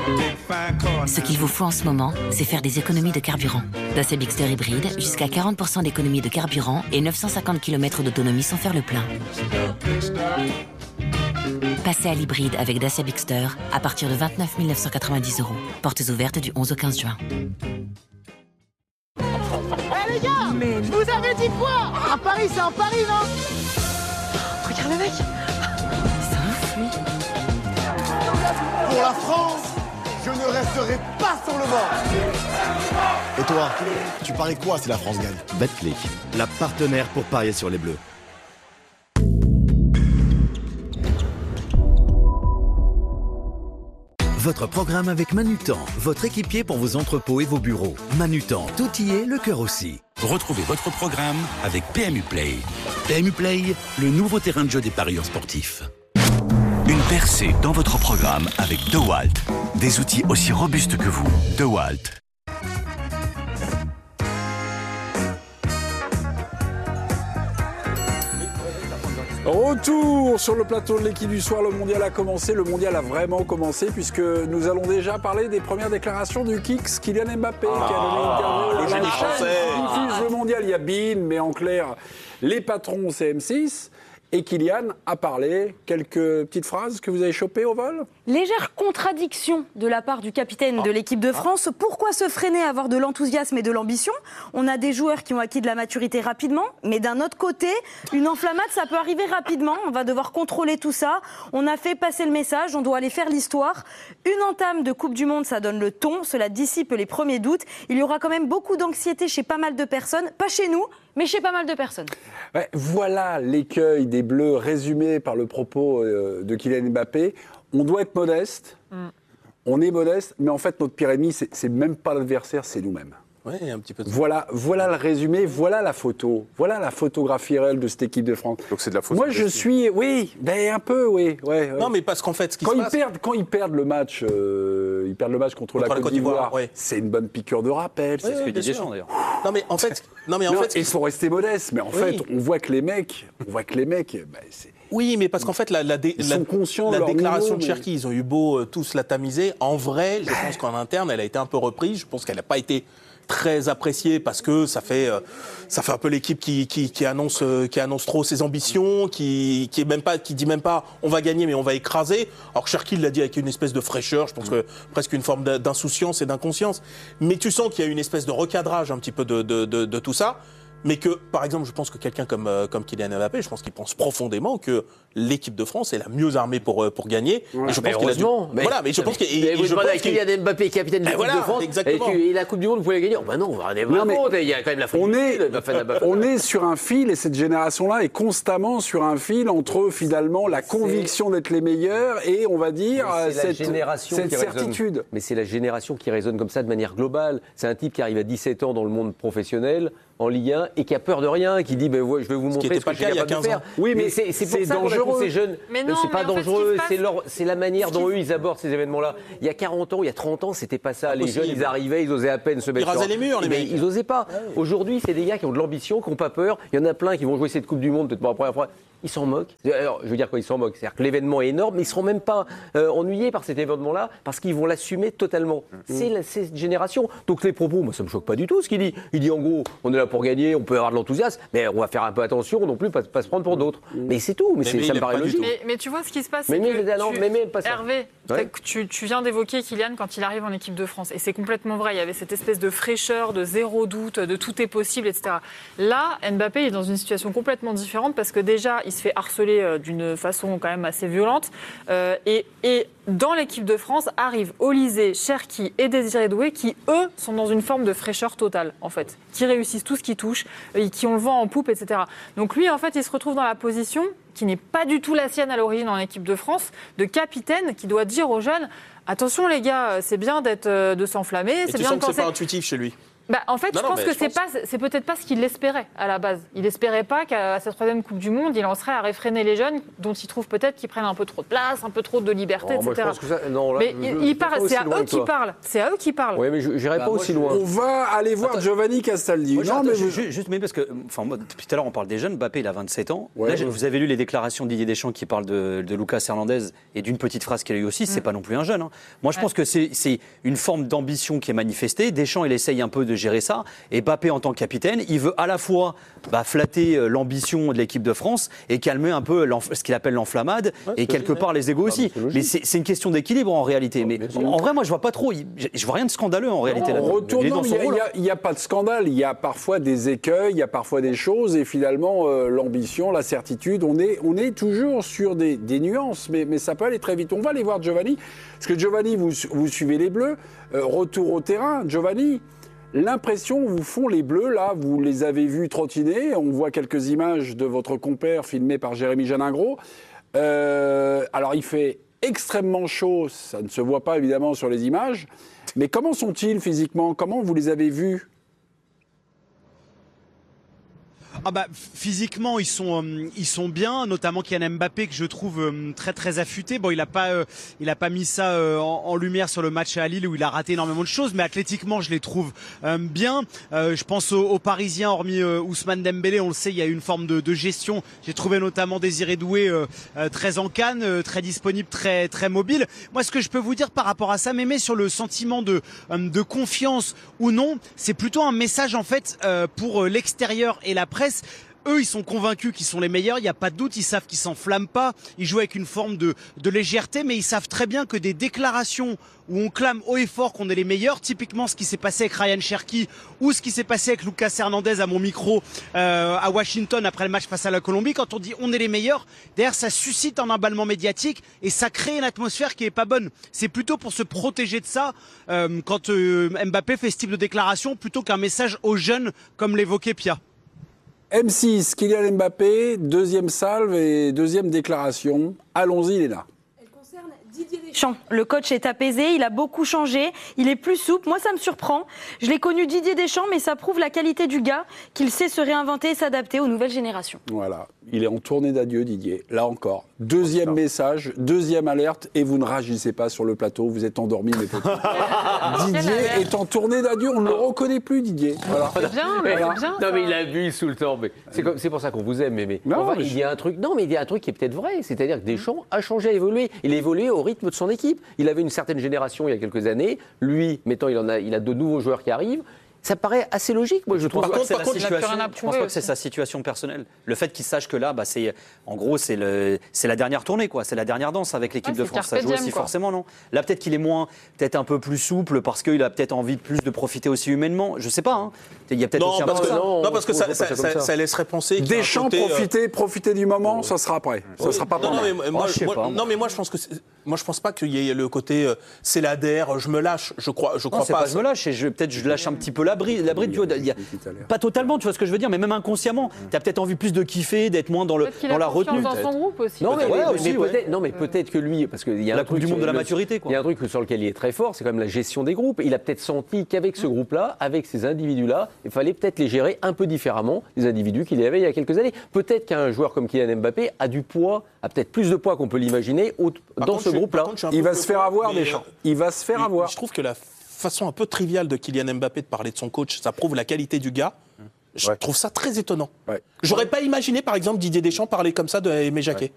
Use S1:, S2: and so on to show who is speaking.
S1: Ce qu'il vous faut en ce moment, c'est faire des économies de carburant. Dacia Bigster hybride, jusqu'à 40% d'économie de carburant et 950 km d'autonomie sans faire le plein. Passez à l'hybride avec Dacia Bigster à partir de 29 990 €. Portes ouvertes du 11 au 15 juin.
S2: Les gars, mais je vous avais dit quoi? À Paris, c'est un Paris, non? Regarde le mec.
S1: C'est ouf, lui.
S3: Pour la France, je ne resterai pas sur le banc. Et toi, tu paries quoi si la France gagne?
S4: Betclic, la partenaire pour parier sur les Bleus. Votre programme avec Manutan, votre équipier pour vos entrepôts et vos bureaux. Manutan, tout y est, le cœur aussi.
S5: Retrouvez votre programme avec PMU Play. PMU Play, le nouveau terrain de jeu des parieurs sportifs. Une percée dans votre programme avec DeWalt. Des outils aussi robustes que vous. DeWalt.
S6: Retour sur le plateau de l'équipe du soir, le mondial a commencé, le mondial a vraiment commencé puisque nous allons déjà parler des premières déclarations du Kicks, Kylian Mbappé, qui a donné une interview
S7: le génie français.
S6: Qui diffuse le mondial, il y a BeIN, mais en clair, les patrons c'est M6. Et Kylian a parlé. Quelques petites phrases que vous avez chopées au vol?
S8: Légère contradiction de la part du capitaine de l'équipe de France. Pourquoi se freiner à avoir de l'enthousiasme et de l'ambition? On a des joueurs qui ont acquis de la maturité rapidement, mais d'un autre côté, une enflammade, ça peut arriver rapidement. On va devoir contrôler tout ça. On a fait passer le message, on doit aller faire l'histoire. Une entame de Coupe du Monde, ça donne le ton, cela dissipe les premiers doutes. Il y aura quand même beaucoup d'anxiété chez pas mal de personnes, pas chez nous, mais chez pas mal de personnes.
S6: Ouais, voilà l'écueil des Bleus résumé par le propos de Kylian Mbappé. On doit être modeste, on est modeste, mais en fait notre pire ennemi, c'est même pas l'adversaire, c'est nous-mêmes.
S7: Ouais, un petit peu de ça.
S6: Voilà le résumé, voilà la photo, voilà la photographie réelle de cette équipe de France.
S7: Donc c'est de la photo.
S6: Moi je suis, oui, ben un peu, oui. Ouais.
S7: Non mais parce qu'en fait, ce qui
S6: quand
S7: se
S6: ils
S7: passe...
S6: perdent, quand ils perdent le match, contre la Côte d'Ivoire,
S7: ouais.
S6: c'est une bonne piqûre de rappel. C'est ce que dit Deschamps d'ailleurs.
S7: Non mais en fait,
S6: ils sont restés modestes, mais en fait, on voit que les mecs, c'est...
S7: Oui, mais parce qu'en fait, la déclaration de Cherki, ils ont eu beau tous la tamiser. En vrai, je pense qu'en interne, elle a été un peu reprise. Je pense qu'elle n'a pas été très appréciée parce que ça fait un peu l'équipe qui annonce trop ses ambitions, qui dit même pas on va gagner mais on va écraser. Alors que Cherki l'a dit avec une espèce de fraîcheur, je pense que presque une forme d'insouciance et d'inconscience. Mais tu sens qu'il y a une espèce de recadrage un petit peu de tout ça. Mais que, par exemple, je pense que quelqu'un comme Kylian Mbappé, je pense qu'il pense profondément que l'équipe de France est la mieux armée pour gagner.
S9: Ouais,
S7: et je pense qu'il a dû... Voilà, mais je pense que...
S9: Vous demandez à Kylian Mbappé, capitaine de l'équipe de France, et la Coupe du Monde, vous pouvez la gagner. Oh ben non, on va rien compte. Il y a quand même la
S6: on est sur un fil, et cette génération-là est constamment sur un fil entre, finalement, la conviction d'être les meilleurs et, on va dire, cette certitude.
S9: Mais c'est la génération qui résonne comme ça de manière globale. C'est un type qui arrive à 17 ans dans le monde professionnel, en Ligue 1, et qui a peur de rien, qui dit je vais vous montrer ce que je suis capable de faire.
S6: Oui, mais
S9: c'est pour ça dangereux. Ces jeunes, c'est pas dangereux, c'est la manière dont eux ils abordent ces événements-là. Il y a 40 ans, il y a 30 ans, c'était pas ça. Les jeunes, ils arrivaient, ils osaient à peine se mettre.
S7: Ils rasaient les murs, les mecs.
S9: Ils osaient pas. Aujourd'hui, c'est des gars qui ont de l'ambition, qui n'ont pas peur. Il y en a plein qui vont jouer cette Coupe du Monde peut-être pour la première fois. Ils s'en moquent. Alors, je veux dire quoi, ils s'en moquent. C'est-à-dire que l'événement est énorme, mais ils ne seront même pas ennuyés par cet événement-là, parce qu'ils vont l'assumer totalement. C'est cette génération. Donc les propos, moi, ça ne me choque pas du tout ce qu'il dit. Il dit en gros, on est là pour gagner, on peut avoir de l'enthousiasme, mais on va faire un peu attention non plus, pas se prendre pour d'autres. Mais c'est tout, ça me paraît logique.
S10: Mais tu vois ce qui se passe,
S9: Hervé,
S10: tu viens d'évoquer Kylian quand il arrive en équipe de France, et c'est complètement vrai, il y avait cette espèce de fraîcheur, de zéro doute, de tout est possible, etc. Là, Mbappé est dans une situation complètement différente, parce que déjà, il se fait harceler d'une façon quand même assez violente, et dans l'équipe de France arrivent Olysée, Cherki et Désiré Doué qui, eux, sont dans une forme de fraîcheur totale, en fait, qui réussissent tout ce qui touche, qui ont le vent en poupe, etc. Donc lui, en fait, il se retrouve dans la position qui n'est pas du tout la sienne à l'origine en équipe de France, de capitaine qui doit dire aux jeunes « Attention les gars, c'est bien de s'enflammer, c'est bien de penser... »
S7: c'est pas intuitif chez lui.
S10: En fait, je pense que c'est peut-être pas ce qu'il espérait à la base. Il espérait pas qu'à sa 3e Coupe du Monde, il en serait à réfréner les jeunes, dont il trouve peut-être qu'ils prennent un peu trop de place, un peu trop de liberté, etc.
S9: Moi, je pense que
S10: c'est à eux qu'ils parlent. C'est à eux qu'ils parlent.
S9: Oui, mais je n'irai pas aussi loin.
S6: On va aller voir Giovanni Castaldi.
S11: Juste, parce que, depuis tout à l'heure, on parle des jeunes. Mbappé, il a 27 ans. Là, vous avez lu les déclarations de Didier Deschamps qui parlent de Lucas Hernandez et d'une petite phrase qu'il a eue aussi. C'est pas non plus un jeune. Moi, je pense que c'est une forme d'ambition qui est manifestée. Deschamps, il essaye un peu de gérer ça. Et Mbappé, en tant que capitaine, il veut à la fois flatter l'ambition de l'équipe de France et calmer un peu ce qu'il appelle l'enflammade et quelque part les égos aussi. Mais c'est une question d'équilibre en réalité. Mais en vrai, moi, je vois pas trop. Je vois rien de scandaleux en réalité.
S6: Il n'y a pas de scandale. Il y a parfois des écueils, il y a parfois des choses. Et finalement, l'ambition, la certitude, on est toujours sur des nuances. Mais ça peut aller très vite. On va aller voir Giovanni. Parce que Giovanni, vous suivez les Bleus. Retour au terrain. Giovanni, l'impression vous font les Bleus, là, vous les avez vus trottiner. On voit quelques images de votre compère filmées par Jérémy Janingro. Alors, il fait extrêmement chaud. Ça ne se voit pas, évidemment, sur les images. Mais comment sont-ils physiquement? Comment vous les avez vus?
S12: Physiquement ils sont bien, notamment Kylian Mbappé que je trouve très très affûté. Bon, il a pas mis ça en lumière sur le match à Lille où il a raté énormément de choses, mais athlétiquement je les trouve bien. Je pense aux Parisiens, hormis Ousmane Dembélé, on le sait, il y a une forme de gestion. J'ai trouvé notamment Désiré Doué très en canne, très disponible, très très mobile. Moi, ce que je peux vous dire par rapport à ça, Mémé, sur le sentiment de confiance ou non, c'est plutôt un message en fait pour l'extérieur et la presse. Eux, ils sont convaincus qu'ils sont les meilleurs, il n'y a pas de doute, ils savent qu'ils s'enflamment pas, ils jouent avec une forme de légèreté, mais ils savent très bien que des déclarations où on clame haut et fort qu'on est les meilleurs, typiquement ce qui s'est passé avec Ryan Cherki ou ce qui s'est passé avec Lucas Hernandez à mon micro à Washington après le match face à la Colombie, quand on dit on est les meilleurs, derrière ça suscite un emballement médiatique et ça crée une atmosphère qui est pas bonne. C'est plutôt pour se protéger de ça quand Mbappé fait ce type de déclaration plutôt qu'un message aux jeunes comme l'évoquait Pia.
S6: M6, Kylian Mbappé, deuxième salve et deuxième déclaration. Allons-y, Léna.
S8: Elle concerne Didier Deschamps. Le coach est apaisé, il a beaucoup changé, il est plus souple. Moi, ça me surprend. Je l'ai connu Didier Deschamps, mais ça prouve la qualité du gars, qu'il sait se réinventer et s'adapter aux nouvelles générations. Voilà,
S6: il est en tournée d'adieu, Didier. Là encore, deuxième message, deuxième alerte, et vous ne réagissez pas sur le plateau, vous êtes endormis, mes petits. Didier est en tournée d'adieu, on ne le reconnaît plus, Didier. Voilà.
S10: C'est bien, c'est bien.
S9: Non, mais il a vu sous le temps. Mais c'est pour ça qu'on vous aime, mais
S6: non,
S9: enfin, il y a un truc. Non, mais il y a un truc qui est peut-être vrai, c'est-à-dire que Deschamps a changé, a évolué. Il a évolué au rythme de son équipe. Il avait une certaine génération il y a quelques années. Lui, maintenant, il a de nouveaux joueurs qui arrivent. Ça paraît assez logique, moi je trouve.
S11: Par contre, je pense pas que c'est sa situation personnelle. Le fait qu'il sache que là, c'est la dernière tournée, quoi. C'est la dernière danse avec l'équipe de France. Ça joue aussi forcément, non? Là, peut-être qu'il est peut-être un peu plus souple parce qu'il a peut-être envie plus de profiter aussi humainement. Je sais pas. Hein. Il y a peut-être aussi
S7: parce que ça laisserait penser.
S6: Deschamps, profiter du moment, ça sera après. Ça sera pas pendant.
S7: Non, mais moi je pense que. Moi, je pense pas qu'il y ait le côté c'est la DER, je me lâche. Je crois pas.
S11: Je me lâche et peut-être je lâche un petit peu la bride. Pas totalement, tu vois ce que je veux dire, mais même inconsciemment, tu as peut-être envie plus de kiffer, d'être moins dans la retenue.
S10: Dans son groupe aussi.
S9: Non, mais peut-être que lui, parce qu'il y a
S11: la Coupe du Monde de la maturité.
S9: Il y a un truc sur lequel il est très fort, c'est quand même la gestion des groupes. Il a peut-être senti qu'avec ce groupe-là, avec ces individus-là, il fallait peut-être les gérer un peu différemment les individus qu'il y avait il y a quelques années. Peut-être qu'un joueur comme Kylian Mbappé a du poids, a peut-être plus de poids qu'on peut l'imaginer dans ce groupe-là.
S6: Il va se faire avoir, Deschamps. Il va se faire avoir.
S7: Je trouve que la façon un peu triviale de Kylian Mbappé de parler de son coach, ça prouve la qualité du gars. Je trouve ça très étonnant. J'aurais pas imaginé, par exemple, Didier Deschamps parler comme ça de Aimé Jacquet.